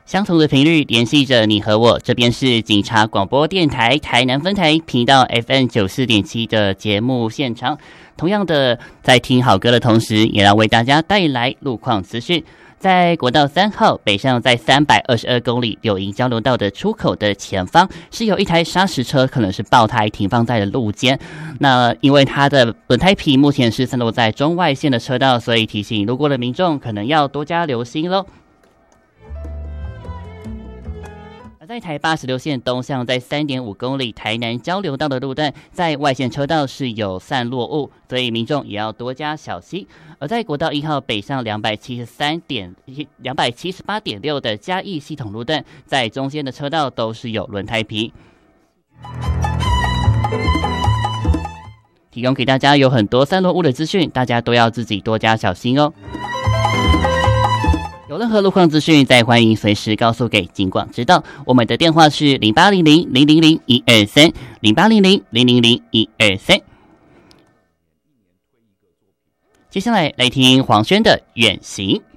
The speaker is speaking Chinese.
相同的频率联系着你和我，这边是警察广播电台台南分台频道 FM94.7 的节目现场。同样的，在听好歌的同时，也要为大家带来路况资讯。在国道3号北上，在322公里柳营交流道的出口的前方，是有一台砂石车，可能是爆胎停放在了路肩。那因为它的轮胎皮目前是散落在中外线的车道，所以提醒路过的民众可能要多加留心咯。在台86线东向，在3.5公里台南交流道的路段，在外线车道是有散落物，所以民众也要多加小心。而在国道1号北上278.6的嘉义系统路段，在中间的车道都是有轮胎皮。提供给大家有很多散落物的资讯，大家都要自己多加小心哦。有任何路况资讯，再欢迎随时告诉给警广知道。我们的电话是0800-000-123 0800-000-123。接下来听黄轩的《远行》。